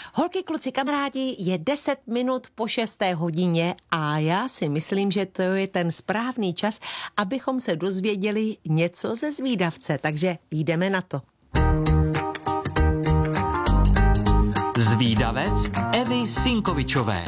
Holky, kluci, kamarádi, je 10 minut po 6. hodině a já si myslím, že to je ten správný čas, abychom se dozvěděli něco ze zvídavce, takže jdeme na to. Zvídavec Evy Sinkovičové.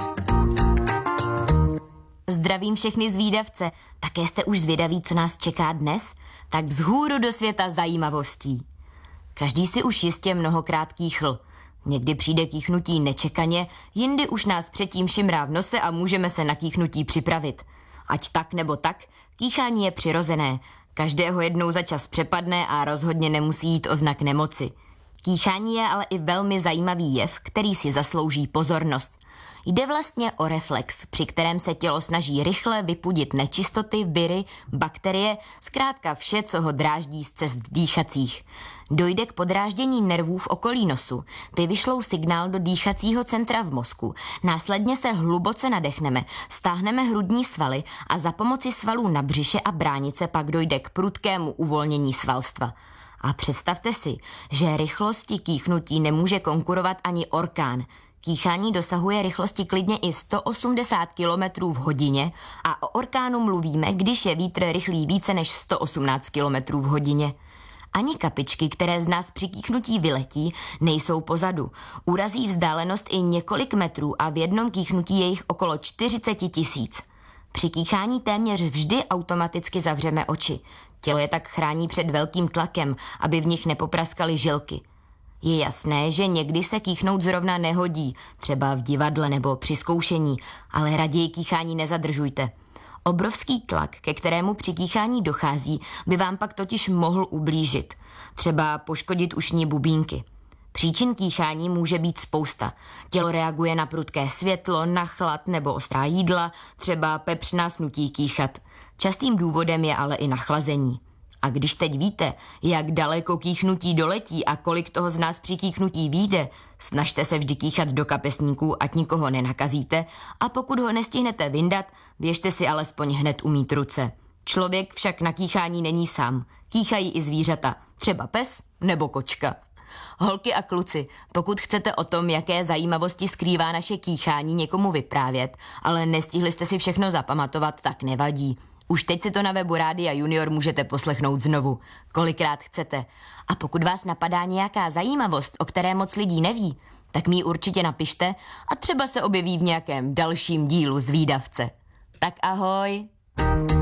Zdravím všechny zvídavce. Také jste už zvědaví, co nás čeká dnes? Tak vzhůru do světa zajímavostí. Každý si už jistě mnohokrát kýchl. Někdy přijde kýchnutí nečekaně, jindy už nás předtím šimrá v nose a můžeme se na kýchnutí připravit. Ať tak nebo tak, kýchání je přirozené. Každého jednou za čas přepadne a rozhodně nemusí jít o znak nemoci. Kýchání je ale i velmi zajímavý jev, který si zaslouží pozornost. Jde vlastně o reflex, při kterém se tělo snaží rychle vypudit nečistoty, viry, bakterie, zkrátka vše, co ho dráždí z cest dýchacích. Dojde k podráždění nervů v okolí nosu, ty vyšlou signál do dýchacího centra v mozku, následně se hluboce nadechneme, stáhneme hrudní svaly a za pomoci svalů na břiše a bránice pak dojde k prudkému uvolnění svalstva. A představte si, že rychlosti kýchnutí nemůže konkurovat ani orkán. Kýchání dosahuje rychlosti klidně i 180 km v hodině a o orkánu mluvíme, když je vítr rychlý více než 118 km v hodině. Ani kapičky, které z nás při kýchnutí vyletí, nejsou pozadu. Urazí vzdálenost i několik metrů a v jednom kýchnutí je jich okolo 40 000. Při kýchání téměř vždy automaticky zavřeme oči. Tělo je tak chrání před velkým tlakem, aby v nich nepopraskaly žilky. Je jasné, že někdy se kýchnout zrovna nehodí, třeba v divadle nebo při zkoušení, ale raději kýchání nezadržujte. Obrovský tlak, ke kterému při kýchání dochází, by vám pak totiž mohl ublížit. Třeba poškodit ušní bubínky. Příčin kýchání může být spousta. Tělo reaguje na prudké světlo, na chlad nebo ostrá jídla, třeba pepř nás nutí kýchat. Častým důvodem je ale i nachlazení. A když teď víte, jak daleko kýchnutí doletí a kolik toho z nás při kýchnutí vyjde, snažte se vždy kýchat do kapesníků, ať nikoho nenakazíte, a pokud ho nestihnete vyndat, běžte si alespoň hned umýt ruce. Člověk však na kýchání není sám. Kýchají i zvířata, třeba pes nebo kočka. Holky a kluci, pokud chcete o tom, jaké zajímavosti skrývá naše kýchání, někomu vyprávět, ale nestihli jste si všechno zapamatovat, tak nevadí. Už teď si to na webu Rádia Junior můžete poslechnout znovu, kolikrát chcete. A pokud vás napadá nějaká zajímavost, o které moc lidí neví, tak mi ji určitě napište a třeba se objeví v nějakém dalším dílu Zvídavce. Tak ahoj!